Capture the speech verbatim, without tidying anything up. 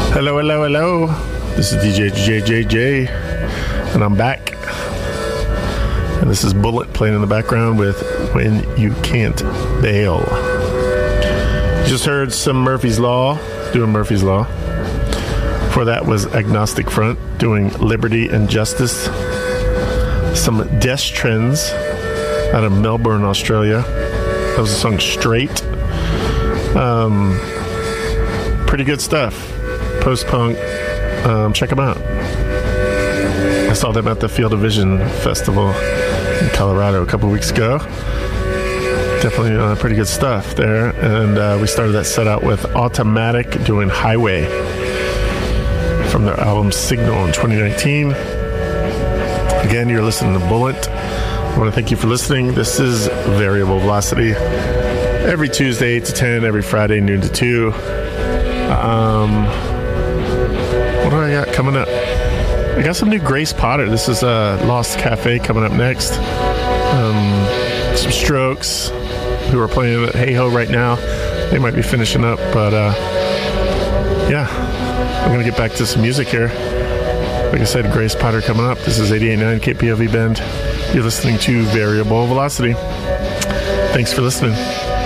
Hello, hello, hello. This is D J J J J, and I'm back. And this is Bullet playing in the background with When You Can't Bail. You just heard some Murphy's Law, doing Murphy's Law. Before that was Agnostic Front, doing Liberty and Justice. Some Death Trends out of Melbourne, Australia. That was the song Straight. Um, pretty good stuff. Post-punk. Um, check them out. I saw them at the Field of Vision Festival in Colorado a couple weeks ago. Definitely uh, pretty good stuff there. And uh, we started that set out with Automatic doing Highway from their album Signal in twenty nineteen. Again, you're listening to Bullet. I want to thank you for listening. This is Variable Velocity. Every Tuesday, eight to ten. Every Friday, noon to two. Um, what do I got coming up? I got some new Grace Potter. This is uh, Lost Cafe coming up next. Um, some Strokes, who are playing at Hey Ho right now. They might be finishing up, but uh, yeah, I'm going to get back to some music here. Like I said, Grace Potter coming up. This is eighty-eight point nine K P O V Bend. You're listening to Variable Velocity. Thanks for listening.